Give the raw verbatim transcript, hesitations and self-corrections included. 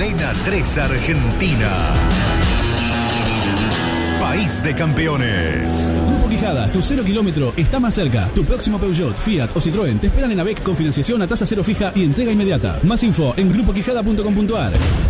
Cadena tres Argentina. País de campeones. Grupo Quijada, tu cero kilómetro está más cerca. Tu próximo Peugeot, Fiat o Citroën te esperan en A B E C con financiación a tasa cero fija y entrega inmediata. Más info en grupo quijada punto com punto ar.